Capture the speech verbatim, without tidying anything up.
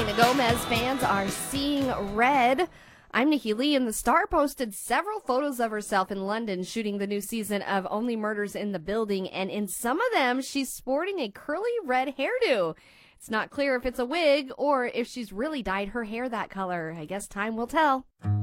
Selena Gomez fans are seeing red. I'm Nikki Lee, and the star posted several photos of herself in London shooting the new season of Only Murders in the Building, and in some of them, she's sporting a curly red hairdo. It's not clear if it's a wig or if she's really dyed her hair that color. I guess time will tell.